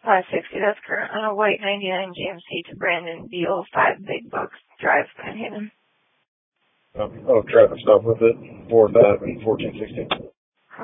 560. That's current on a white 99 GMC to Brandon Beal, 5 Big Bucks Drive, Penhaven. Traffic stop with it, 4th Ave and 1416.